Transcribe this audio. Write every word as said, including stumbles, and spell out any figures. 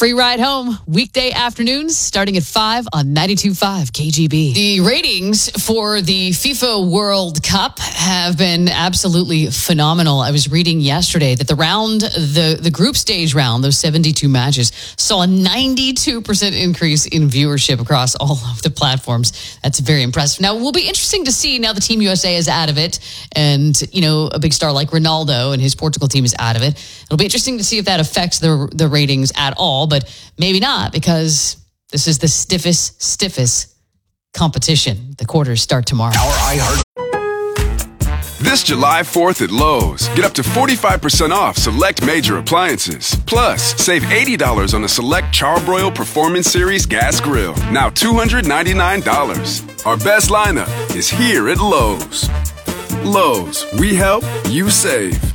Free ride home, weekday afternoons, starting at five on ninety-two point five K G B. The ratings for the FIFA World Cup have been absolutely phenomenal. I was reading yesterday that the round, the, the group stage round, those seventy-two matches, saw a ninety-two percent increase in viewership across all of the platforms. That's very impressive. Now, it will be interesting to see now the Team U S A is out of it, and, you know, a big star like Ronaldo and his Portugal team is out of it. It'll be interesting to see if that affects the, the ratings at all, but maybe not, because this is the stiffest, stiffest competition. The quarters start tomorrow. Our iHeart. This July fourth at Lowe's, get up to forty-five percent off select major appliances. Plus, save eighty dollars on a select Charbroil Performance Series gas grill, now two hundred ninety-nine dollars. Our best lineup is here at Lowe's. Lowe's, we help, you save.